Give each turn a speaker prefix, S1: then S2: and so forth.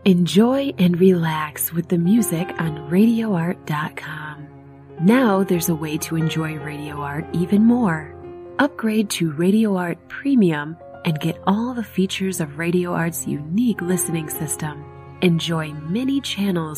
S1: Enjoy and relax with the music on RadioArt.com. Now there's a way to enjoy Radio Art even more. Upgrade to Radio Art Premium and get all the features of Radio Art's unique listening system. Enjoy many channels